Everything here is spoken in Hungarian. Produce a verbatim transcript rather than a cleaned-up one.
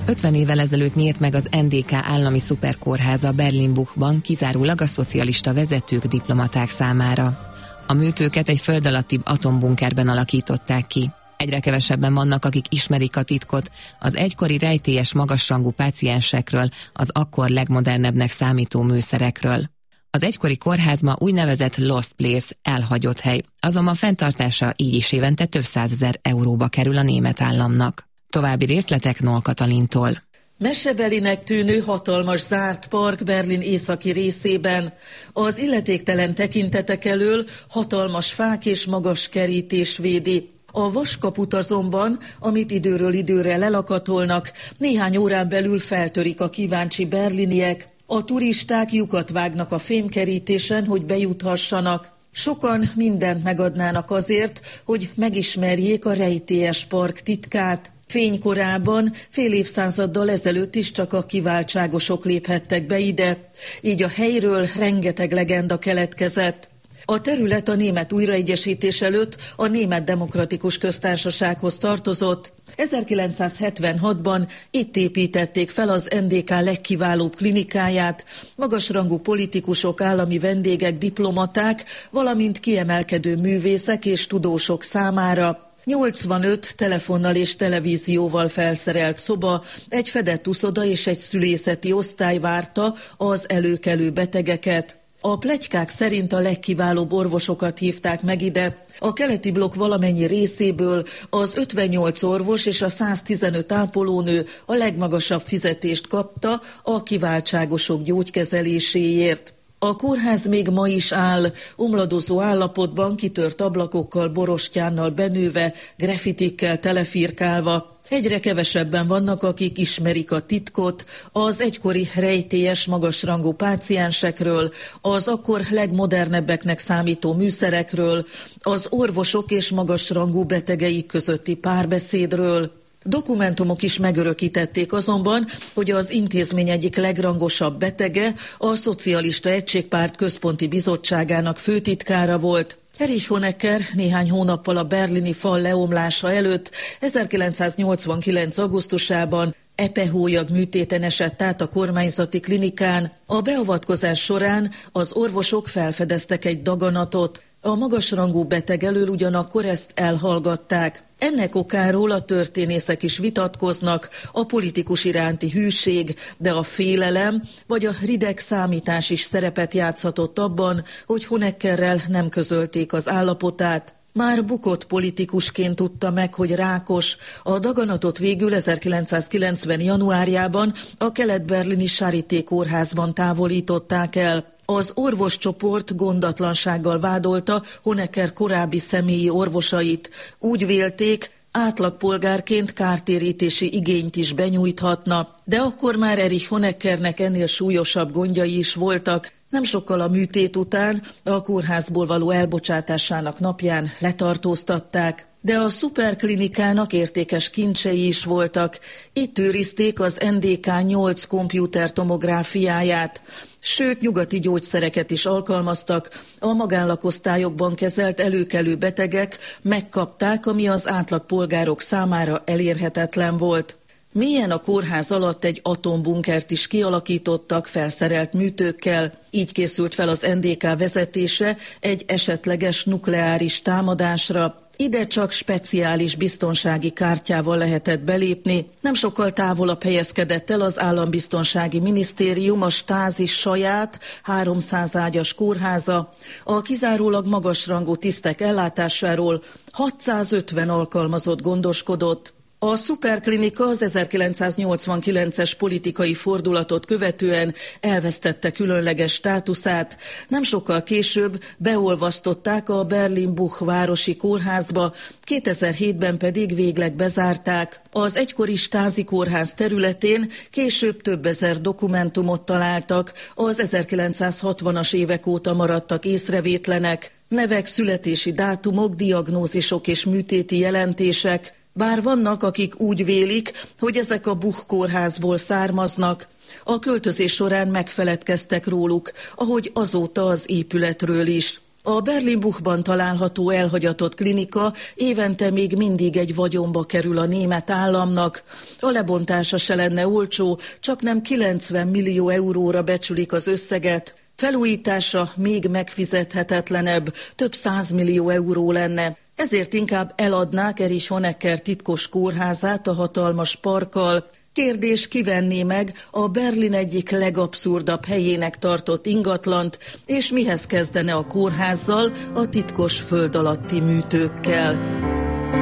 ötven évvel ezelőtt nyílt meg az en dé ká állami szuperkórháza Berlin-Buchban kizárólag a szocialista vezetők, diplomaták számára. A műtőket egy föld alatti atombunkerben alakították ki. Egyre kevesebben vannak, akik ismerik a titkot az egykori rejtélyes magasrangú páciensekről, az akkor legmodernebbnek számító műszerekről. Az egykori kórház ma úgynevezett Lost Place, elhagyott hely, azonban fenntartása így is évente több százezer euróba kerül a német államnak. További részletek Noll Katalintól. Mesebelinek tűnő hatalmas zárt park Berlin északi részében. Az illetéktelen tekintetek elől hatalmas fák és magas kerítés védi. A vaskaput azonban, amit időről időre lelakatolnak, néhány órán belül feltörik a kíváncsi berliniek. A turisták lyukat vágnak a fémkerítésen, hogy bejuthassanak. Sokan mindent megadnának azért, hogy megismerjék a rejtélyes park titkát. Fénykorában fél évszázaddal ezelőtt is csak a kiváltságosok léphettek be ide, így a helyről rengeteg legenda keletkezett. A terület a német újraegyesítés előtt a Német Demokratikus Köztársasághoz tartozott. ezerkilencszázhetvenhatban itt építették fel az en dé ká legkiválóbb klinikáját, magasrangú politikusok, állami vendégek, diplomaták, valamint kiemelkedő művészek és tudósok számára. nyolcvanöt telefonnal és televízióval felszerelt szoba, egy fedett uszoda és egy szülészeti osztály várta az előkelő betegeket. A pletykák szerint a legkiválóbb orvosokat hívták meg ide. A keleti blokk valamennyi részéből az ötvennyolc orvos és a száztizenöt ápolónő a legmagasabb fizetést kapta a kiváltságosok gyógykezeléséért. A kórház még ma is áll, omladozó állapotban, kitört ablakokkal, borostyánnal benőve, graffitikkel telefirkálva. Egyre kevesebben vannak, akik ismerik a titkot az egykori rejtélyes magasrangú páciensekről, az akkor legmodernebbeknek számító műszerekről, az orvosok és magasrangú betegeik közötti párbeszédről. Dokumentumok is megörökítették azonban, hogy az intézmény egyik legrangosabb betege a Szocialista Egységpárt Központi Bizottságának főtitkára volt. Erich Honecker néhány hónappal a berlini fal leomlása előtt ezerkilencszáznyolcvankilenc. augusztusában epehólyag műtéten esett át a kormányzati klinikán. A beavatkozás során az orvosok felfedeztek egy daganatot. A magasrangú beteg elől ugyanakkor ezt elhallgatták. Ennek okáról a történészek is vitatkoznak, a politikus iránti hűség, de a félelem vagy a rideg számítás is szerepet játszhatott abban, hogy Honeckerrel nem közölték az állapotát. Már bukott politikusként tudta meg, hogy rákos. A daganatot végül ezerkilencszázkilencven. januárjában a kelet-berlini Charité kórházban távolították el. Az orvoscsoport gondatlansággal vádolta Honecker korábbi személyi orvosait. Úgy vélték, átlagpolgárként kártérítési igényt is benyújthatna. De akkor már Erich Honeckernek ennél súlyosabb gondjai is voltak. Nem sokkal a műtét után a kórházból való elbocsátásának napján letartóztatták. De a szuperklinikának értékes kincsei is voltak. Itt őrizték az en dé ká nyolc komputertomográfiáját. Sőt, nyugati gyógyszereket is alkalmaztak, a magánlakosztályokban kezelt előkelő betegek megkapták, ami az átlagpolgárok számára elérhetetlen volt. Mélyen a kórház alatt egy atombunkert is kialakítottak felszerelt műtőkkel, így készült fel az en dé ká vezetése egy esetleges nukleáris támadásra. Ide csak speciális biztonsági kártyával lehetett belépni. Nem sokkal távolabb helyezkedett el az Állambiztonsági Minisztérium, a Stasi saját háromszáz ágyas kórháza. A kizárólag magasrangú tisztek ellátásáról hatszázötven alkalmazott gondoskodott. A szuperklinika az ezerkilencszáznyolcvankilences politikai fordulatot követően elvesztette különleges státuszát. Nem sokkal később beolvasztották a Berlin-Buch városi kórházba, kétezer-hétben pedig végleg bezárták. Az egykori Stasi kórház területén később több ezer dokumentumot találtak, az ezerkilencszázhatvanas évek óta maradtak észrevétlenek. Nevek, születési dátumok, diagnózisok és műtéti jelentések. Bár vannak, akik úgy vélik, hogy ezek a Buch kórházból származnak, a költözés során megfeledkeztek róluk, ahogy azóta az épületről is. A Berlin-Buchban található elhagyatott klinika évente még mindig egy vagyonba kerül a német államnak. A lebontása se lenne olcsó, csak nem kilencven millió euróra becsülik az összeget. Felújítása még megfizethetetlenebb, több százmillió euró lenne. Ezért inkább eladnák Erich Honecker titkos kórházát a hatalmas parkkal. Kérdés, kivenné meg a Berlin egyik legabszurdabb helyének tartott ingatlant, és mihez kezdene a kórházzal, a titkos föld alatti műtőkkel.